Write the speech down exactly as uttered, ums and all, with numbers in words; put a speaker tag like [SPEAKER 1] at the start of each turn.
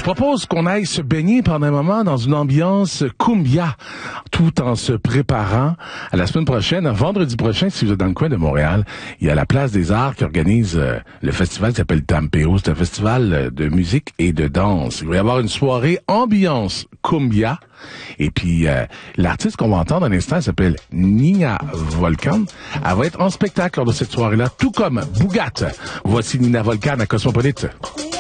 [SPEAKER 1] Je propose qu'on aille se baigner pendant un moment dans une ambiance cumbia, tout en se préparant à la semaine prochaine, vendredi prochain, si vous êtes dans le coin de Montréal. Il y a la Place des Arts qui organise euh, le festival qui s'appelle Tampeo. C'est un festival de musique et de danse. Il va y avoir une soirée ambiance cumbia. Et puis, euh, l'artiste qu'on va entendre à l'instant s'appelle Nina Volcan. Elle va être en spectacle lors de cette soirée-là, tout comme Bougat. Voici Nina Volcan à Cosmopolite.